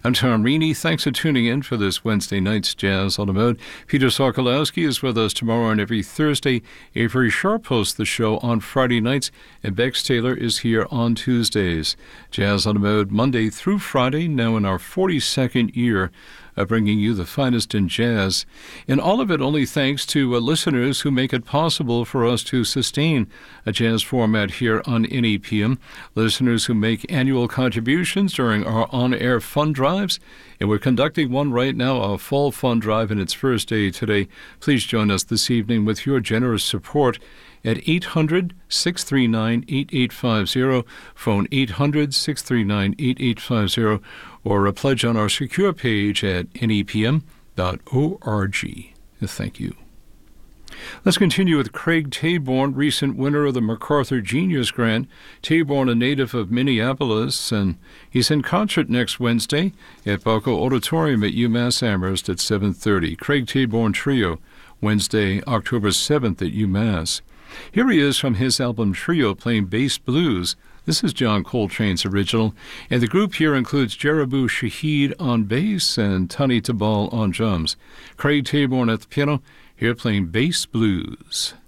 I'm Tom Reaney. Thanks for tuning in for this Wednesday night's Jazz on the Mode. Peter Sokolowski is with us tomorrow and every Thursday. Avery Sharp hosts the show on Friday nights, and Bex Taylor is here on Tuesdays. Jazz on the Mode Monday through Friday, now in our 42nd year of bringing you the finest in jazz. And all of it only thanks to listeners who make it possible for us to sustain a jazz format here on NEPM. Listeners who make annual contributions during our on-air fund drives. And we're conducting one right now, our fall fund drive in its first day today. Please join us this evening with your generous support at 800-639-8850, phone 800-639-8850, or a pledge on our secure page at nepm.org. Thank you. Let's continue with Craig Taborn, recent winner of the MacArthur Genius Grant. Taborn, a native of Minneapolis, and he's in concert next Wednesday at Balco Auditorium at UMass Amherst at 7:30. Craig Taborn Trio, Wednesday, October 7th at UMass. Here he is from his album Trio, playing bass blues. This is John Coltrane's original, and the group here includes Jerabou Shaheed on bass and Tani Tabal on drums. Craig Taborn at the piano, here playing bass blues.